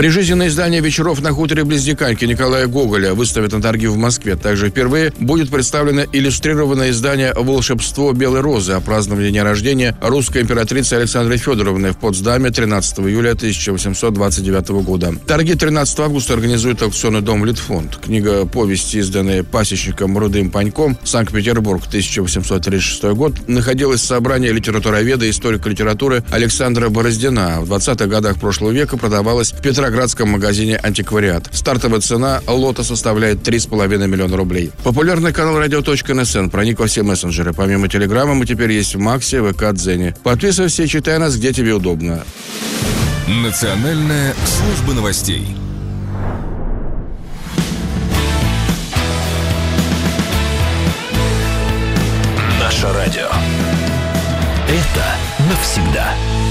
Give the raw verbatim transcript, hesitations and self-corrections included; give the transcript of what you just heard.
Прижизненное издание «Вечеров на хуторе близ Диканьки» Николая Гоголя выставят на торги в Москве. Также впервые будет представлено иллюстрированное издание «Волшебство белой розы» о праздновании дня рождения русской императрицы Александры Федоровны в Потсдаме тринадцатого июля тысяча восемьсот двадцать девятого года. Торги тринадцатого августа организует аукционный дом «Литфонд». Книга повести, изданная пасечником Рудым Паньком, Санкт-Петербург, тысяча восемьсот тридцать шестой год, находилась в собрании литературоведа и историка литературы Александра Бороздина. В двадцатых годах прошлого века продавалась в Петроградском магазине «Антиквариат». Стартовая цена лота составляет три с половиной миллиона рублей. Популярный канал радио.нсн проник во все мессенджеры. Помимо Телеграма мы теперь есть в Максе, ВК, Дзене. Подписывайся и читай нас, где тебе удобно. Национальная служба новостей. Наше радио. Это навсегда.